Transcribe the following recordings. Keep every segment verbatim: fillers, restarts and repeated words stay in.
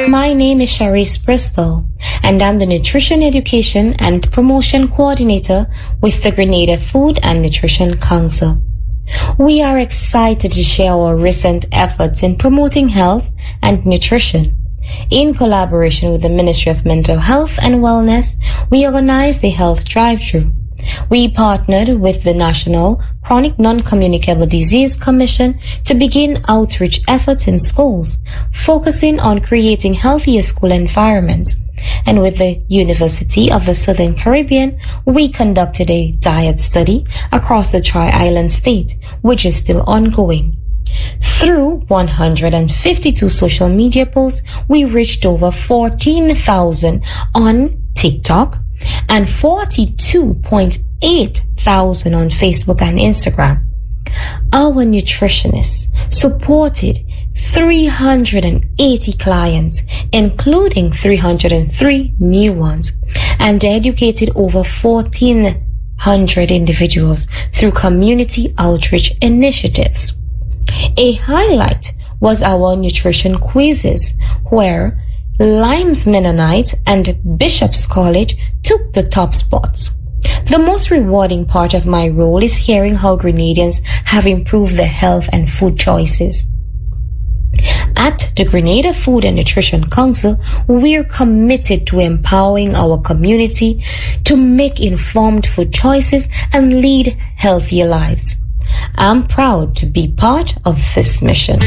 My name is Sharice Bristol, and I'm the Nutrition Education and Promotion Coordinator with the Grenada Food and Nutrition Council. We are excited to share our recent efforts in promoting health and nutrition. In collaboration with the Ministry of Mental Health and Wellness, we organized the Health Drive-Thru. We partnered with the National Chronic Non-Communicable Disease Commission to begin outreach efforts in schools, focusing on creating healthier school environments. And with the University of the Southern Caribbean, we conducted a diet study across the Tri-Island state, which is still ongoing. Through one hundred fifty-two social media posts, we reached over fourteen thousand on TikTok and forty-two point eight thousand on Facebook and Instagram. Our nutritionists supported three hundred eighty clients, including three hundred three new ones, and educated over fourteen hundred individuals through community outreach initiatives. A highlight was our nutrition quizzes, where Limes Mennonite and Bishop's College took the top spots. The most rewarding part of my role is hearing how Grenadians have improved their health and food choices. At the Grenada Food and Nutrition Council, we're committed to empowering our community to make informed food choices and lead healthier lives. I'm proud to be part of this mission.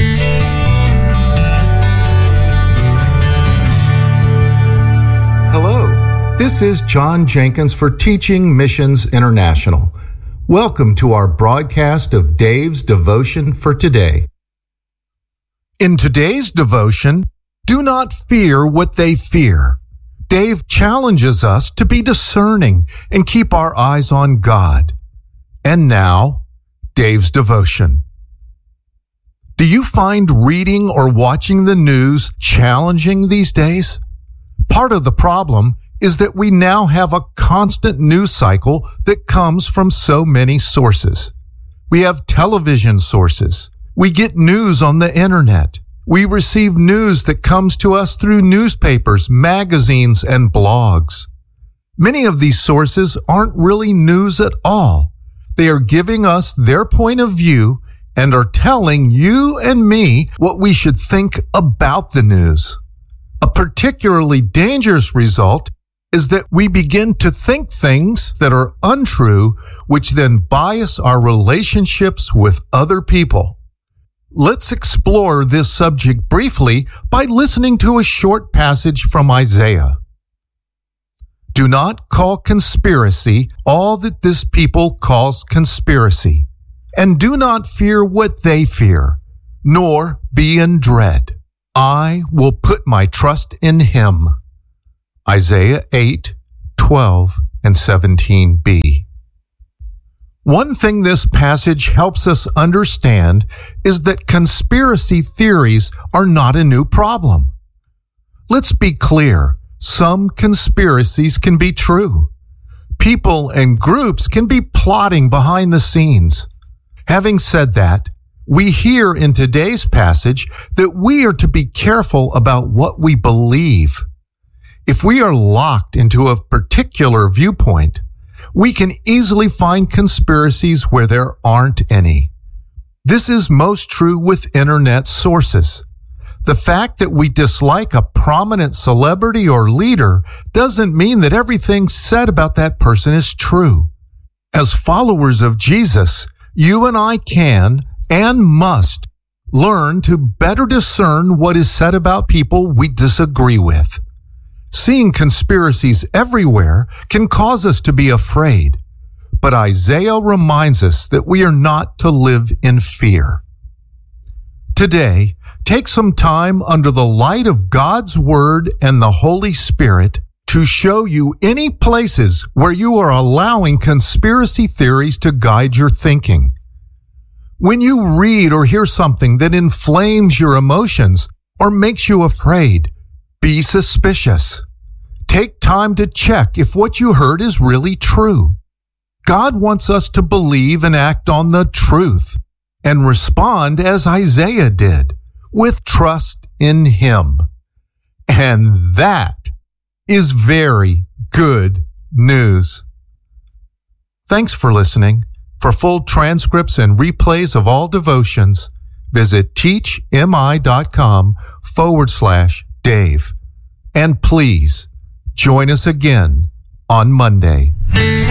Hello, this is John Jenkins for Teaching Missions International. Welcome to our broadcast of Dave's Devotion for today. In today's devotion, do not fear what they fear. Dave challenges us to be discerning and keep our eyes on God. And now, Dave's devotion. Do you find reading or watching the news challenging these days? Part of the problem is that we now have a constant news cycle that comes from so many sources. We have television sources. We get news on the internet. We receive news that comes to us through newspapers, magazines, and blogs. Many of these sources aren't really news at all. They are giving us their point of view and are telling you and me what we should think about the news. A particularly dangerous result is that we begin to think things that are untrue, which then bias our relationships with other people. Let's explore this subject briefly by listening to a short passage from Isaiah. Do not call conspiracy all that this people calls conspiracy, and do not fear what they fear, nor be in dread. I will put my trust in him. Isaiah eight, twelve, and seventeen b. One thing this passage helps us understand is that conspiracy theories are not a new problem. Let's be clear. Some conspiracies can be true. People and groups can be plotting behind the scenes. Having said that, we hear in today's passage that we are to be careful about what we believe. If we are locked into a particular viewpoint, we can easily find conspiracies where there aren't any. This is most true with internet sources. The fact that we dislike a prominent celebrity or leader doesn't mean that everything said about that person is true. As followers of Jesus, you and I can and must learn to better discern what is said about people we disagree with. Seeing conspiracies everywhere can cause us to be afraid, but Isaiah reminds us that we are not to live in fear. Today, take some time under the light of God's Word and the Holy Spirit to show you any places where you are allowing conspiracy theories to guide your thinking. When you read or hear something that inflames your emotions or makes you afraid, be suspicious. Take time to check if what you heard is really true. God wants us to believe and act on the truth and respond as Isaiah did, with trust in Him. And that is very good news. Thanks for listening. For full transcripts and replays of all devotions, visit teachmi.com forward slash Dave. And please join us again on Monday.